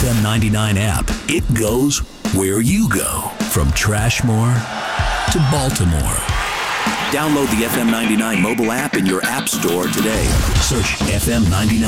FM 99 app. It goes where you go. From Trashmore to Baltimore. Download the FM 99 mobile app in your app store today. Search FM 99.